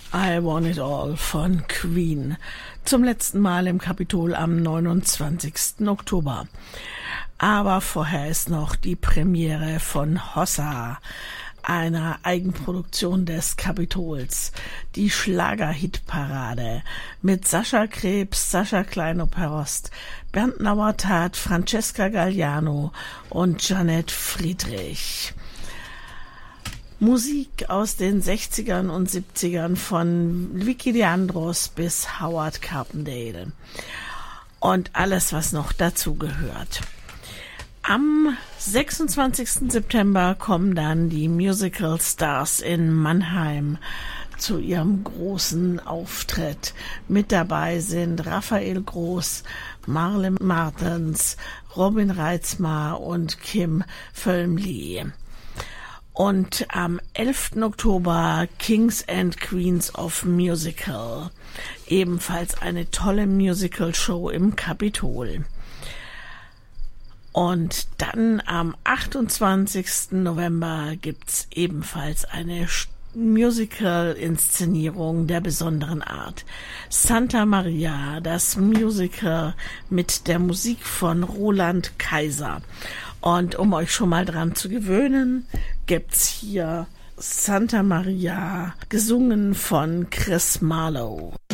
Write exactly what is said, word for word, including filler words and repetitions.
I Want It All von Queen. Zum letzten Mal im Kapitol am neunundzwanzigsten Oktober. Aber vorher ist noch die Premiere von Hossa, einer Eigenproduktion des Kapitols. Die Schlager-Hitparade mit Sascha Krebs, Sascha Kleinoperost, Bernd Nauertat, Francesca Galliano und Jeanette Friedrich. Musik aus den sechzigern und siebzigern von Vicky Leandros bis Howard Carpendale und alles, was noch dazu gehört. Am sechsundzwanzigsten September kommen dann die Musical Stars in Mannheim zu ihrem großen Auftritt. Mit dabei sind Raphael Groß, Marle Martens, Robin Reitzmar und Kim Völmli. Und am elften Oktober Kings and Queens of Musical. Ebenfalls eine tolle Musical-Show im Kapitol. Und dann am achtundzwanzigsten November gibt's ebenfalls eine Musical-Inszenierung der besonderen Art. Santa Maria, das Musical mit der Musik von Roland Kaiser. Und um euch schon mal dran zu gewöhnen, gibt's hier Santa Maria, gesungen von Chris Marlowe.